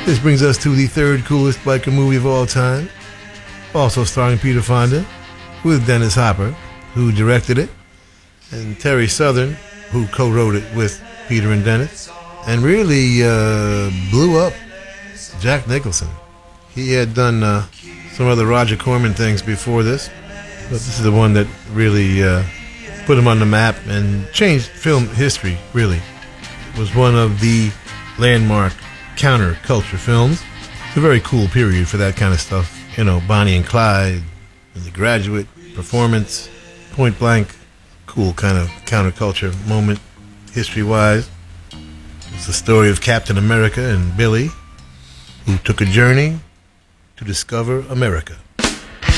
This brings us to the third coolest biker movie of all time, also starring Peter Fonda, with Dennis Hopper, who directed it, and Terry Southern, who co-wrote it with Peter and Dennis, and really blew up Jack Nicholson. He had done some other Roger Corman things before this, but this is the one that really put him on the map and changed film history, really. It was one of the landmark counterculture films. It's a very cool period for that kind of stuff. You know, Bonnie and Clyde, The Graduate, Performance, Point Blank. Cool kind of counterculture moment, history-wise. It's the story of Captain America and Billy, who took a journey to discover America.